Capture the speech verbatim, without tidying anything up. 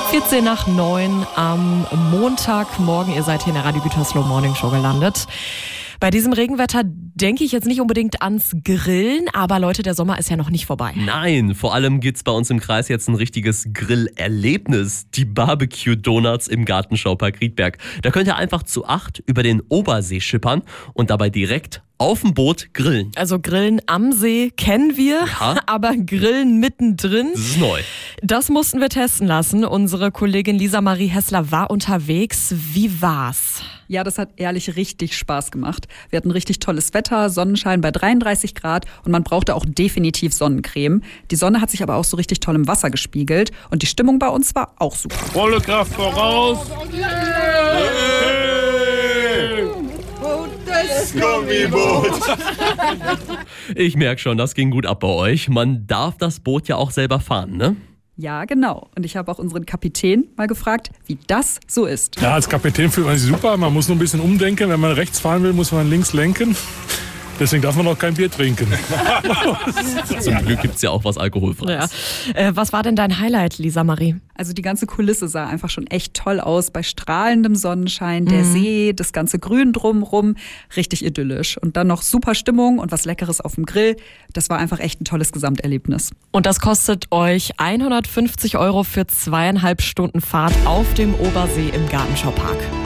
vierzehn nach neun am Montagmorgen. Ihr seid hier in der Radio Gütersloh Morning Show gelandet. Bei diesem Regenwetter denke ich jetzt nicht unbedingt ans Grillen, aber Leute, der Sommer ist ja noch nicht vorbei. Nein, vor allem gibt's bei uns im Kreis jetzt ein richtiges Grillerlebnis. Die Barbecue-Donuts im Gartenschaupark Riedberg. Da könnt ihr einfach zu acht über den Obersee schippern und dabei direkt auf dem Boot grillen. Also Grillen am See kennen wir, Ja. aber Grillen mittendrin, Das ist neu. das mussten wir testen lassen. Unsere Kollegin Lisa Marie Hessler war unterwegs. Wie war's? Ja, das hat ehrlich richtig Spaß gemacht. Wir hatten richtig tolles Wetter, Sonnenschein bei dreiunddreißig Grad und man brauchte auch definitiv Sonnencreme. Die Sonne hat sich aber auch so richtig toll im Wasser gespiegelt und die Stimmung bei uns war auch super. Volle Kraft voraus. Das Gummiboot. Ich merke schon, das ging gut ab bei euch. Man darf das Boot ja auch selber fahren, ne? Ja, genau. Und ich habe auch unseren Kapitän mal gefragt, wie das so ist. Ja, als Kapitän fühlt man sich super. Man muss nur ein bisschen umdenken. Wenn man rechts fahren will, muss man links lenken. Deswegen darf man auch kein Bier trinken. Zum Glück gibt's ja auch was Alkoholfreies. Ja. Äh, was war denn dein Highlight, Lisa Marie? Also die ganze Kulisse sah einfach schon echt toll aus. Bei strahlendem Sonnenschein, der See, das ganze Grün drumrum. Richtig idyllisch. Und dann noch super Stimmung und was Leckeres auf dem Grill. Das war einfach echt ein tolles Gesamterlebnis. Und das kostet euch hundertfünfzig Euro für zweieinhalb Stunden Fahrt auf dem Obersee im Gartenschaupark.